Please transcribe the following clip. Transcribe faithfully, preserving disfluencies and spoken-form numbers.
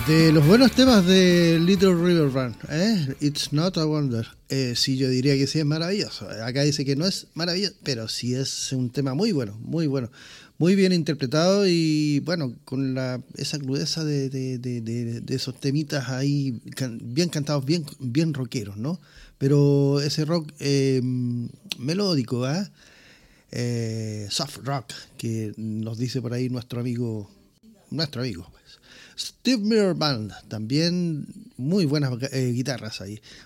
De los buenos temas de Little River Band, ¿eh? It's Not a Wonder. Eh, sí, yo diría que sí es maravilloso. Acá dice que no es maravilloso, pero sí es un tema muy bueno, muy bueno. Muy bien interpretado y, bueno, con la esa crudeza de, de, de, de, de esos temitas ahí, can, bien cantados, bien, bien rockeros, ¿no? Pero ese rock eh, melódico, ¿eh? Eh, soft rock, que nos dice por ahí nuestro amigo, nuestro amigo, pues. Steve Miller Band, también muy buenas eh, guitarras ahí.